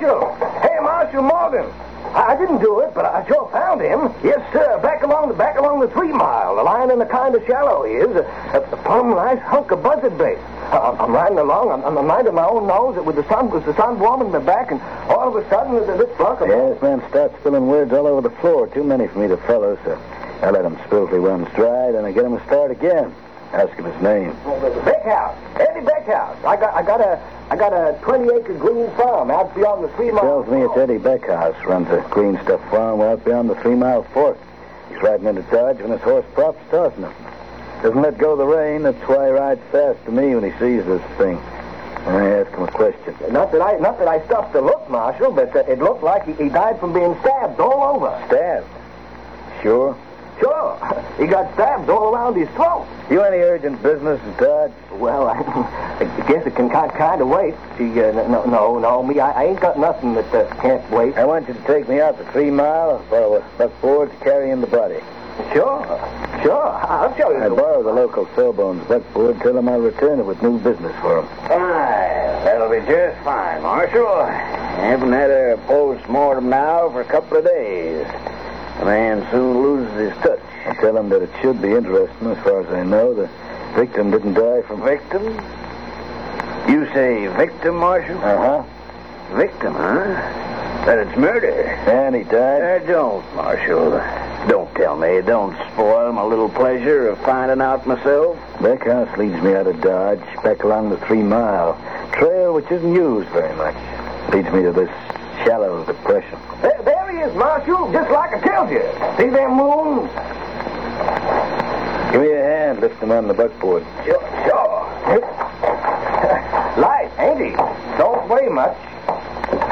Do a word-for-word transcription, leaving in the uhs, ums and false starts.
Marshal! Hey, Marshal Morgan! I didn't do it, but I sure found him. Yes, sir. Back along the back along the three mile. The line in the kind of shallow he is. A, a plumb nice hunk of buzzard bait. Uh, I'm riding along. I'm, I'm minding my own nose with the sun, with the sun warming my back, and all of a sudden there's this flock of... Yeah, this man starts spilling words all over the floor. Too many for me to follow, so I let him spill till he runs dry, then I get him to start again. Ask him his name. Beckhouse. Eddie Beckhouse. I got, I got a, I got a twenty-acre green farm out beyond the three mile. Tells me it's Eddie Beckhouse runs a green stuff farm out beyond the three mile fork. He's riding into Dodge when his horse props tossing him. Doesn't let go of the rein. That's why he rides fast to me when he sees this thing. And I ask him a question. Not that I, not that I stopped to look, Marshal, but uh, it looked like he, he died from being stabbed all over. Stabbed? Sure. Sure. He got stabs all around his throat. You any urgent business in Dodge? Well, I, I guess it can kind of wait. See, uh, no, no, no, me, I, I ain't got nothing that uh, can't wait. I want you to take me out to Three Mile, borrow a buckboard to carry in the body. Sure, sure. I'll show you. I borrow the local Sawbones buckboard, tell him I'll return it with new business for him. Aye, that'll be just fine, Marshal. I haven't had a post-mortem now for a couple of days. The man soon loses his touch. I tell him that it should be interesting. As far as I know, the victim didn't die from... Victim? You say victim, Marshal? Uh-huh. Victim, huh? That it's murder. And he died? Uh, don't, Marshal. Don't tell me. Don't spoil my little pleasure of finding out myself. Beckhouse leads me out of Dodge, back along the Three Mile. Trail which isn't used very much. Leads me to this shallow depression. There, there he is, Marshal, just like I told you. See them moons? Give me a hand, lift him on the buckboard. Sure, sure. Light, ain't he? Don't weigh much.